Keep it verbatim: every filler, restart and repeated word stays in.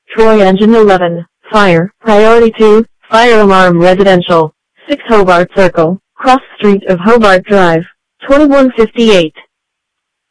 Troy Engine eleven, Fire, Priority two, Fire Alarm Residential, six Hobart Circle, Cross Street of Hobart Drive, twenty-one fifty-eight.